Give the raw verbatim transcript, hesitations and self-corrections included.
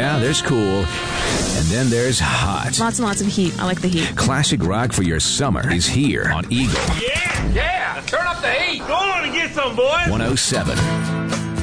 Yeah, there's cool. And then there's hot. Lots and lots of heat. I like the heat. Classic rock for your summer is here on Eagle. Yeah, yeah. Turn up the heat. Go on and get some, boys. one oh seven.